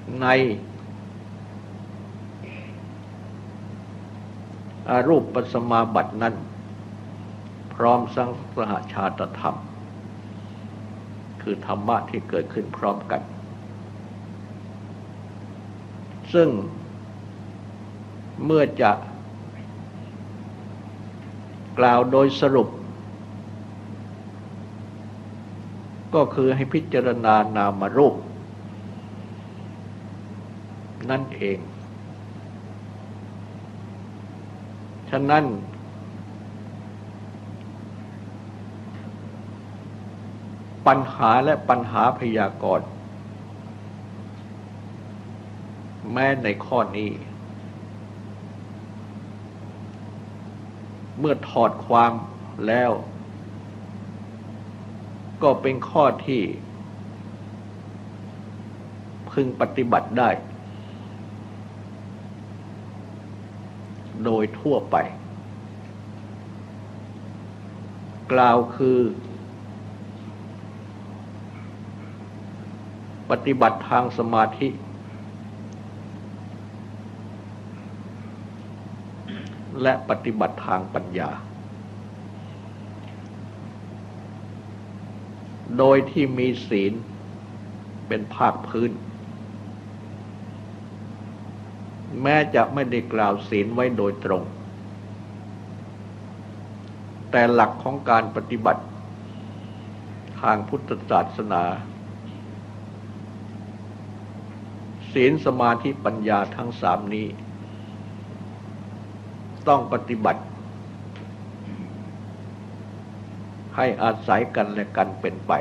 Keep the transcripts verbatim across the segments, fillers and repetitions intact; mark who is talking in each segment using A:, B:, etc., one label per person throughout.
A: ในอรูปสมาบัตินั้นพร้อมสังสหชาตธรรมคือธรรมะที่เกิดขึ้นพร้อมกันซึ่งเมื่อจะกล่าวโดยสรุปก็คือให้พิจารณานามรูปนั่นเองฉะนั้นปัญหาและปัญหาพยากรณ์แม้ในข้อนี้เมื่อถอดความแล้วก็เป็นข้อที่พึงปฏิบัติได้โดยทั่วไปกล่าวคือปฏิบัติทางสมาธิและปฏิบัติทางปัญญาโดยที่มีศีลเป็นภาคพื้นแม้จะไม่ได้กล่าวศีลไว้โดยตรงแต่หลักของการปฏิบัติทางพุทธศาสนาศีลสมาธิปัญญาทั้งสามนี้ต้องปฏิบัติให้อาศัยกันและกันเป็นไป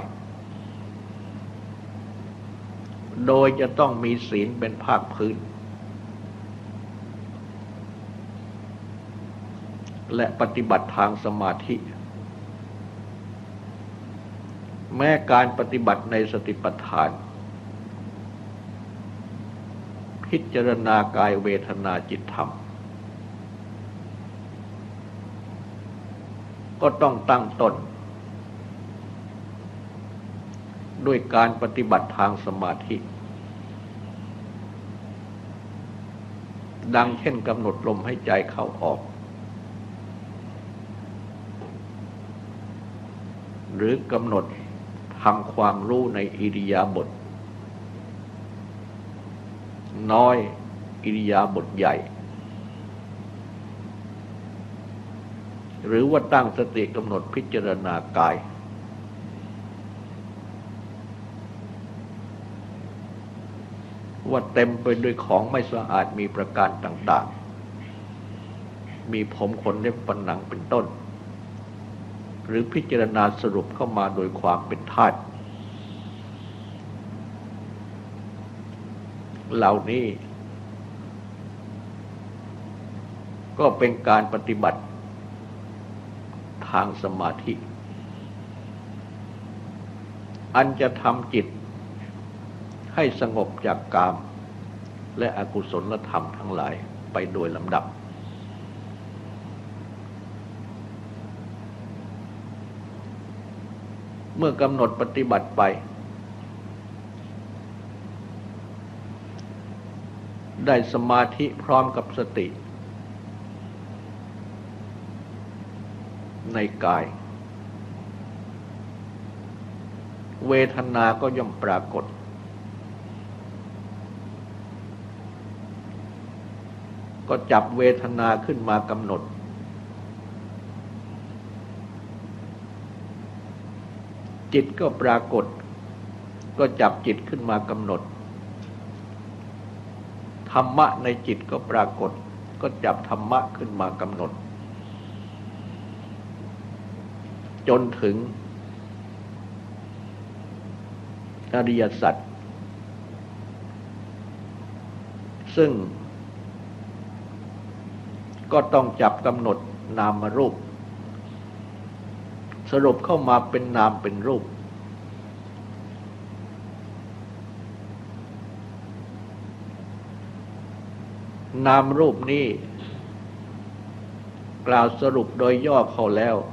A: โดยจะต้องมีศีลเป็นภาคพื้นและปฏิบัติทางสมาธิแม้การปฏิบัติในสติปัฏฐานพิจารณากายเวทนาจิตธรรมก็ต้องตั้งต้นด้วยการปฏิบัติทางสมาธิดังเช่นกำหนดลมให้ใจเข้าออกหรือกำหนดทำความรู้ในอิริยาบถน้อยอิริยาบถใหญ่หรือว่าตั้งสติกำหนดพิจารณากายว่าเต็มไปด้วยของไม่สะอาดมีประการต่างๆมีผมขนเล็บฟันหนังเป็นต้นหรือพิจารณาสรุปเข้ามาโดยความเป็นธาตุเหล่านี้ก็เป็นการปฏิบัติทางสมาธิอันจะทำจิตให้สงบจากกามและอกุศลธรรมทั้งหลายไปโดยลำดับเมื่อกำหนดปฏิบัติไปได้สมาธิพร้อมกับสติในกายเวทนาก็ย่อมปรากฏก็จับเวทนาขึ้นมากำหนดจิตก็ปรากฏก็จับจิตขึ้นมากำหนดธรรมะในจิตก็ปรากฏก็จับธรรมะขึ้นมากำหนดจนถึงอริยสัจซึ่งก็ต้องจับกำหนดนามรูปสรุปเข้ามาเป็นนามเป็นรูปนามรูปนี้กล่าวสรุปโดยย่อเข้าแล้ว